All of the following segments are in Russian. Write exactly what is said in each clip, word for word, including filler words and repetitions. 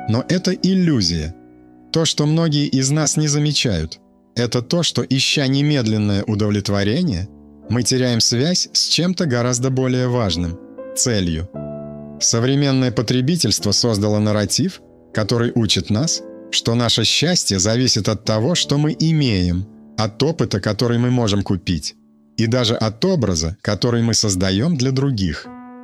Но это иллюзия. То, что многие из нас не замечают, это то, что, ища немедленное удовлетворение, мы теряем связь с чем-то гораздо более важным – целью. Современное потребительство создало нарратив, который учит нас, что наше счастье зависит от того, что мы имеем, от опыта, который мы можем купить, и даже от образа, который мы создаем для других.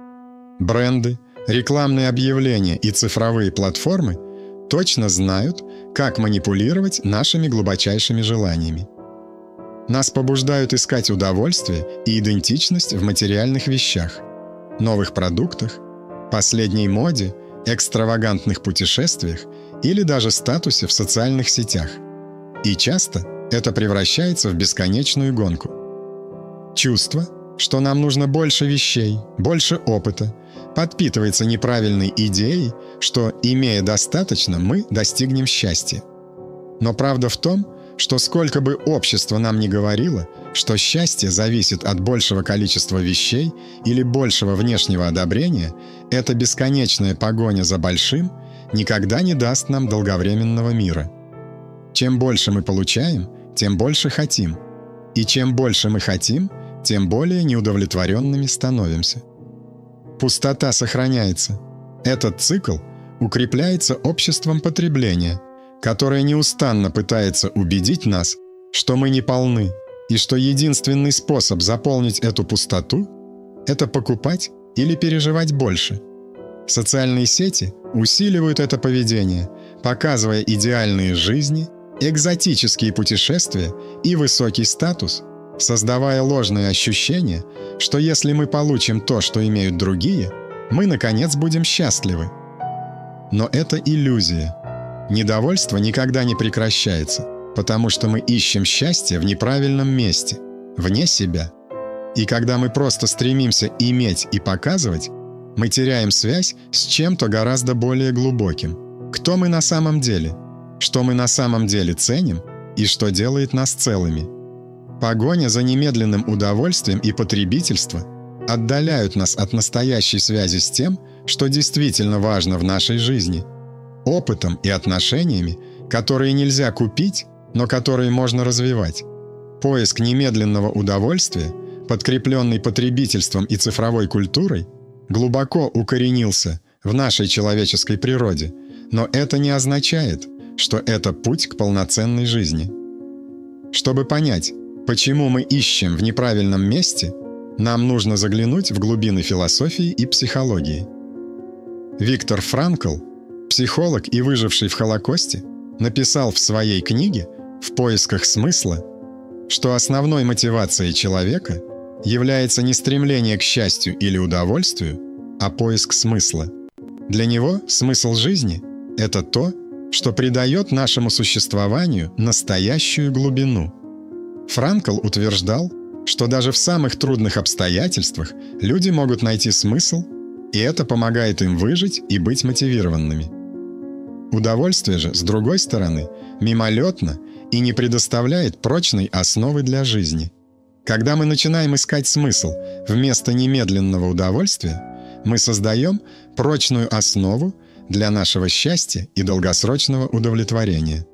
Бренды, рекламные объявления и цифровые платформы точно знают, как манипулировать нашими глубочайшими желаниями. Нас побуждают искать удовольствие и идентичность в материальных вещах, новых продуктах, последней моде, экстравагантных путешествиях или даже статусе в социальных сетях. И часто это превращается в бесконечную гонку. Чувство, что нам нужно больше вещей, больше опыта, подпитывается неправильной идеей, что, имея достаточно, мы достигнем счастья. Но правда в том, что сколько бы общество нам ни говорило, что счастье зависит от большего количества вещей или большего внешнего одобрения, эта бесконечная погоня за большим никогда не даст нам долговременного мира. Чем больше мы получаем, тем больше хотим. И чем больше мы хотим, тем более неудовлетворенными становимся. Пустота сохраняется. Этот цикл укрепляется обществом потребления, которое неустанно пытается убедить нас, что мы не полны, и что единственный способ заполнить эту пустоту – это покупать или переживать больше. Социальные сети усиливают это поведение, показывая идеальные жизни, экзотические путешествия и высокий статус, создавая ложное ощущение, что если мы получим то, что имеют другие, мы, наконец, будем счастливы. Но это иллюзия. Недовольство никогда не прекращается, потому что мы ищем счастье в неправильном месте, вне себя. И когда мы просто стремимся иметь и показывать, мы теряем связь с чем-то гораздо более глубоким. Кто мы на самом деле? Что мы на самом деле ценим и что делает нас целыми? Погоня за немедленным удовольствием и потребительство отдаляют нас от настоящей связи с тем, что действительно важно в нашей жизни, опытом и отношениями, которые нельзя купить, но которые можно развивать. Поиск немедленного удовольствия, подкрепленный потребительством и цифровой культурой, глубоко укоренился в нашей человеческой природе, но это не означает, что это путь к полноценной жизни. Чтобы понять, почему мы ищем в неправильном месте, нам нужно заглянуть в глубины философии и психологии. Виктор Франкл, психолог и выживший в Холокосте, написал в своей книге «В поисках смысла», что основной мотивацией человека является не стремление к счастью или удовольствию, а поиск смысла. Для него смысл жизни — это то, что придает нашему существованию настоящую глубину. Франкл утверждал, что даже в самых трудных обстоятельствах люди могут найти смысл, и это помогает им выжить и быть мотивированными. Удовольствие же, с другой стороны, мимолетно и не предоставляет прочной основы для жизни. Когда мы начинаем искать смысл вместо немедленного удовольствия, мы создаем прочную основу для нашего счастья и долгосрочного удовлетворения.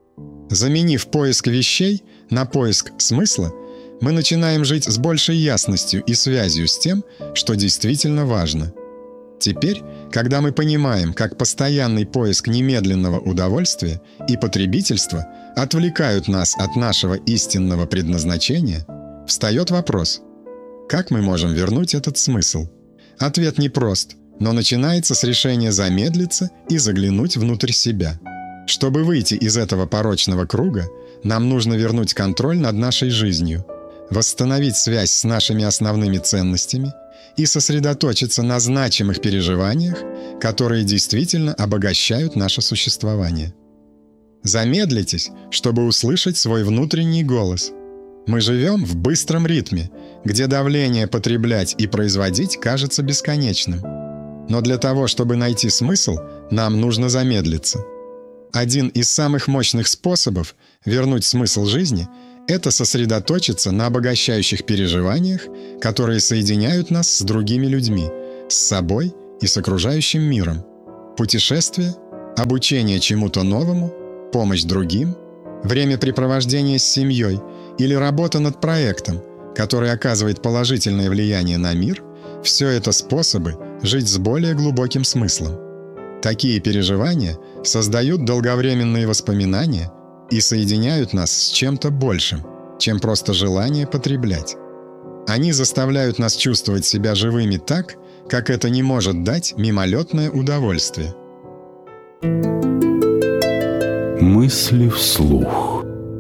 Заменив поиск вещей на поиск смысла, мы начинаем жить с большей ясностью и связью с тем, что действительно важно. Теперь, когда мы понимаем, как постоянный поиск немедленного удовольствия и потребительства отвлекают нас от нашего истинного предназначения, встает вопрос: как мы можем вернуть этот смысл? Ответ непрост, но начинается с решения замедлиться и заглянуть внутрь себя. Чтобы выйти из этого порочного круга, нам нужно вернуть контроль над нашей жизнью, восстановить связь с нашими основными ценностями и сосредоточиться на значимых переживаниях, которые действительно обогащают наше существование. Замедлитесь, чтобы услышать свой внутренний голос. Мы живем в быстром ритме, где давление потреблять и производить кажется бесконечным. Но для того, чтобы найти смысл, нам нужно замедлиться. Один из самых мощных способов вернуть смысл жизни — это сосредоточиться на обогащающих переживаниях, которые соединяют нас с другими людьми, с собой и с окружающим миром. Путешествия, обучение чему-то новому, помощь другим, времяпрепровождение с семьей или работа над проектом, который оказывает положительное влияние на мир – все это способы жить с более глубоким смыслом. Такие переживания создают долговременные воспоминания и соединяют нас с чем-то большим, чем просто желание потреблять. Они заставляют нас чувствовать себя живыми так, как это не может дать мимолетное удовольствие. Мысли вслух.